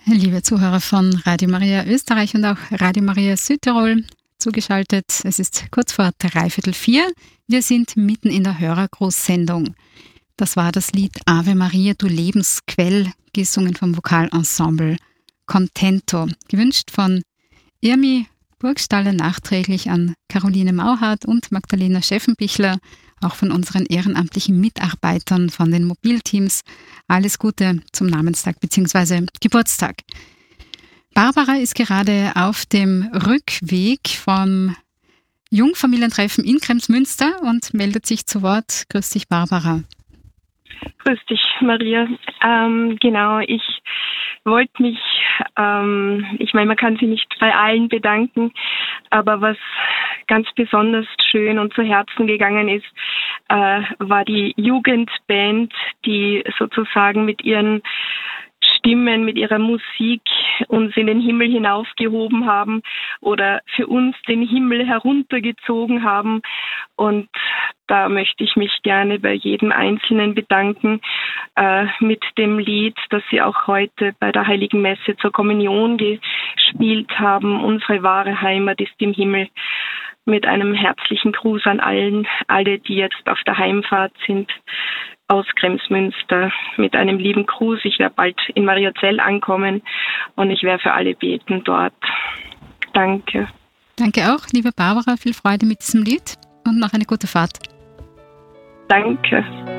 Liebe Zuhörer von Radio Maria Österreich und auch Radio Maria Südtirol zugeschaltet. Es ist kurz vor 3:15. Wir sind mitten in der Hörergrußsendung. Das war das Lied Ave Maria, du Lebensquell, gesungen vom Vokalensemble Contento. Gewünscht von Irmi Burgstaller, nachträglich an Caroline Mauhardt und Magdalena Scheffenbichler, auch von unseren ehrenamtlichen Mitarbeitern von den Mobilteams. Alles Gute zum Namenstag bzw. Geburtstag. Barbara ist gerade auf dem Rückweg vom Jungfamilientreffen in Kremsmünster und meldet sich zu Wort. Grüß dich, Barbara. Grüß dich, Maria. Genau, ich wollte mich, ich meine, man kann sich nicht bei allen bedanken, aber was ganz besonders schön und zu Herzen gegangen ist, war die Jugendband, die sozusagen mit ihren Stimmen, mit ihrer Musik uns in den Himmel hinaufgehoben haben oder für uns den Himmel heruntergezogen haben. Und da möchte ich mich gerne bei jedem Einzelnen bedanken mit dem Lied, das sie auch heute bei der Heiligen Messe zur Kommunion gespielt haben. Unsere wahre Heimat ist im Himmel. Mit einem herzlichen Gruß an alle, die jetzt auf der Heimfahrt sind aus Kremsmünster, mit einem lieben Gruß. Ich werde bald in Mariazell ankommen und ich werde für alle beten dort. Danke. Danke auch, liebe Barbara. Viel Freude mit diesem Lied und noch eine gute Fahrt. Danke.